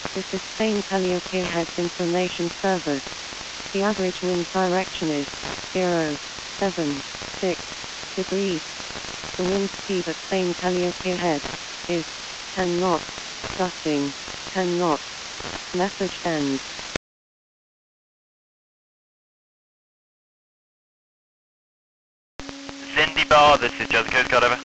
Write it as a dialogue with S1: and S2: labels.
S1: This is Spain Calliope Heads Information Service. The average wind direction is 076 degrees. The wind speed at Spain Calliope Head is 10 knots, gusting 10 knots. Message ends.
S2: Zindy Bar, this is Jessica, Coast Guard, over.